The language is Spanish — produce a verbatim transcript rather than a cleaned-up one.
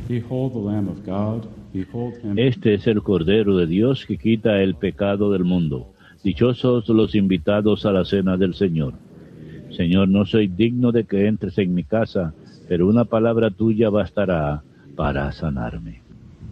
Behold the Lamb of God, behold him. Este es el Cordero de Dios que quita el pecado del mundo. Dichosos los invitados a la cena del Señor. Señor, no soy digno de que entres en mi casa, pero una palabra tuya bastará para sanarme.